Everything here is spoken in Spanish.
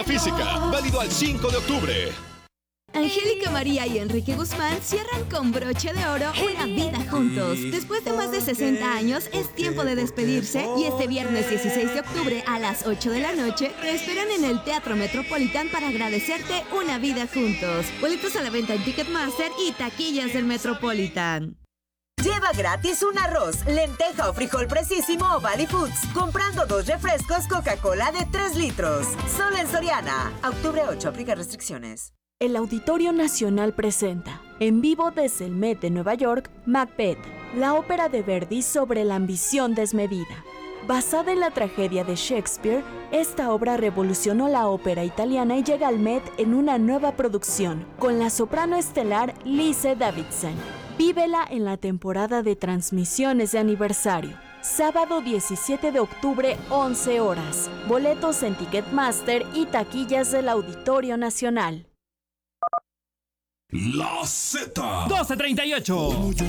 Física, válido al 5 de octubre. Angélica María y Enrique Guzmán cierran con broche de oro una vida juntos. Después de más de 60 años, es tiempo de despedirse y este viernes 16 de octubre a las 8 de la noche te esperan en el Teatro Metropolitan para agradecerte una vida juntos. Boletos a la venta en Ticketmaster y taquillas del Metropolitan. Lleva gratis un arroz, lenteja o frijol Precisimo o Valley Foods, comprando 2 refrescos Coca-Cola de 3 litros. Solo en Soriana. A octubre 8, aplica restricciones. El Auditorio Nacional presenta, en vivo desde el Met de Nueva York, Macbeth, la ópera de Verdi sobre la ambición desmedida. Basada en la tragedia de Shakespeare, esta obra revolucionó la ópera italiana y llega al Met en una nueva producción, con la soprano estelar Lise Davidson. Vívela en la temporada de transmisiones de aniversario. Sábado 17 de octubre, 11 horas. Boletos en Ticketmaster y taquillas del Auditorio Nacional. La Z. 12:38.